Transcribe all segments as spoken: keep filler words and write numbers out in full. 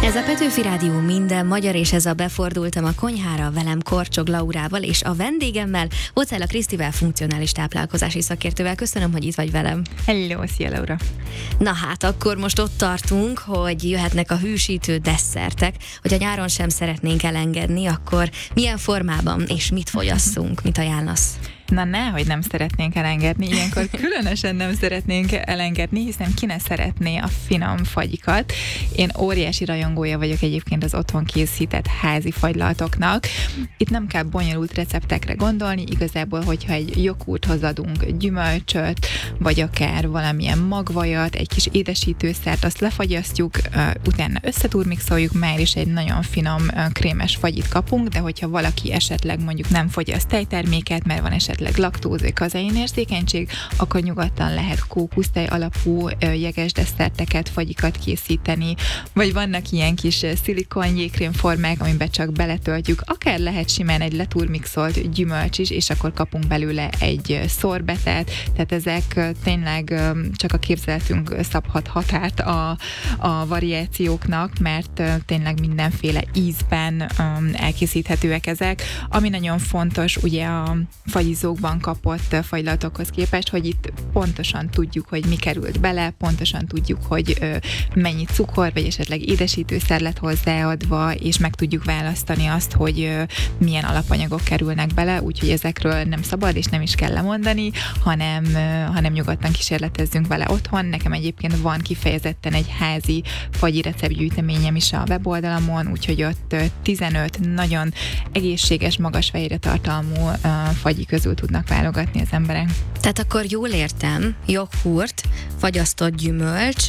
Ez a Petőfi Rádió minden magyar, és ez a Befordultam a konyhára, velem Korcsog Laurával és a vendégemmel, Ocella Krisztivel, funkcionális táplálkozási szakértővel. Köszönöm, hogy itt vagy velem. Hello, szia Laura! Na hát, akkor most ott tartunk, hogy jöhetnek a hűsítő desszertek. Hogyha nyáron sem szeretnénk elengedni, akkor milyen formában és mit fogyasszunk, mit ajánlasz? Na nehogy nem szeretnénk elengedni, ilyenkor különösen nem szeretnénk elengedni, hiszen ki ne szeretné a finom fagyikat. Én óriási rajongója vagyok egyébként az otthon készített házi fagylaltoknak. Itt nem kell bonyolult receptekre gondolni, igazából, hogyha egy joghurthoz adunk gyümölcsöt, vagy akár valamilyen magvajat, egy kis édesítőszert, azt lefagyasztjuk, utána összeturmixoljuk, már is egy nagyon finom krémes fagyit kapunk, de hogyha valaki esetleg mondjuk nem fogyaszt tejterméket, mert van esetleg laktóz vagy kazein érzékenység, akkor nyugodtan lehet kókusztej alapú jeges desszerteket, fagyikat készíteni, vagy vannak ilyen kis szilikon jégkrémformák, amiben csak beletöltjük, akár lehet simán egy leturmixolt gyümölcs is, és akkor kapunk belőle egy szorbetet, tehát ezek tényleg csak a képzeletünk szabhat határt a, a variációknak, mert tényleg mindenféle ízben elkészíthetőek ezek. Ami nagyon fontos, ugye a fagyizó kapott fagylaltokhoz képest, hogy itt pontosan tudjuk, hogy mi került bele, pontosan tudjuk, hogy ö, mennyi cukor, vagy esetleg édesítőszer lett hozzáadva, és meg tudjuk választani azt, hogy ö, milyen alapanyagok kerülnek bele, úgyhogy ezekről nem szabad, és nem is kell lemondani, hanem, ö, hanem nyugodtan kísérletezzünk vele otthon. Nekem egyébként van kifejezetten egy házi fagyi receptgyűjteményem is a weboldalamon, úgyhogy ott ö, tizenöt nagyon egészséges, magas fehérjetartalmú ö, fagyi közül tudnak válogatni az emberek. Tehát akkor jól értem, joghurt, fagyasztott gyümölcs,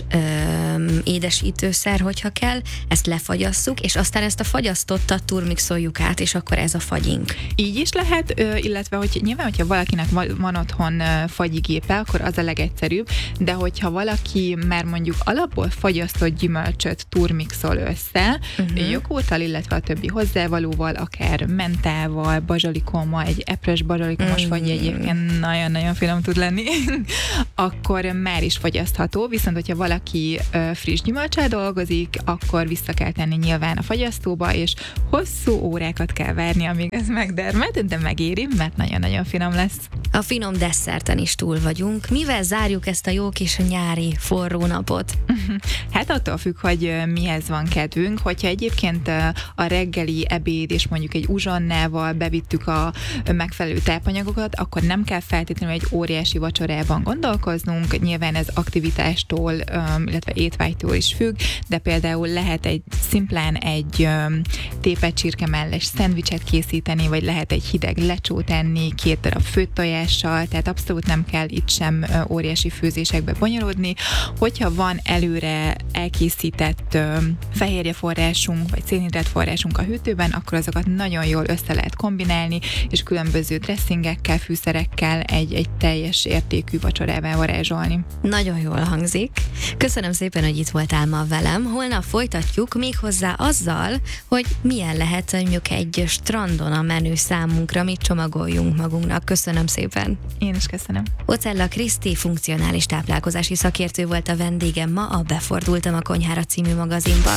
öm, édesítőszer, hogyha kell, ezt lefagyasszuk, és aztán ezt a fagyasztottat turmixoljuk át, és akkor ez a fagyink. Így is lehet, illetve hogy nyilván, hogyha valakinek van otthon fagyigépe, akkor az a legegyszerűbb, de hogyha valaki már mondjuk alapból fagyasztott gyümölcsöt turmixol össze, uh-huh. joghurttal, illetve a többi hozzávalóval, akár mentával, bazsalikommal, egy epres bazsalikomos mm. fagy egyébként nagyon-nagyon finom tud lenni, akkor már is fagyasztható, viszont hogyha valaki ö, friss gyümölccsel dolgozik, akkor vissza kell tenni nyilván a fagyasztóba, és hosszú órákat kell várni, amíg ez megdermed, de megéri, mert nagyon-nagyon finom lesz. A finom desszerten is túl vagyunk. Mivel zárjuk ezt a jó kis nyári forró napot? Hát attól függ, hogy mihez van kedvünk. Hogyha egyébként a reggeli ebéd és mondjuk egy uzsonnával bevittük a megfelelő tápanyagokat, akkor nem kell feltétlenül egy óriási vacsorában gondolkoznunk. Nyilván ez aktivitástól, illetve étvágytól is függ, de például lehet egy szimplán egy tépett csirkemelles szendvicset készíteni, vagy lehet egy hideg lecsót enni, két darab főtt tojással, tehát abszolút nem kell itt sem óriási főzésekbe bonyolódni. Hogyha van előre elkészített fehérjeforrásunk, vagy szénhidrátforrásunk a hűtőben, akkor azokat nagyon jól össze lehet kombinálni, és különböző dresszingekkel, fűszerekkel egy, egy teljes értékű vacsorává varázsolni. Nagyon jól hangzik. Köszönöm szépen, hogy itt voltál ma velem. Holnap folytatjuk méghozzá azzal, hogy milyen lehet mondjuk egy strandon a menü számunkra, mit csomagoljunk magunknak. Köszönöm szépen. Én is köszönöm. Ocella Kriszti, funkcionális táplálkozási szakértő volt a vendégem ma a Befordultam a konyhára című magazinban.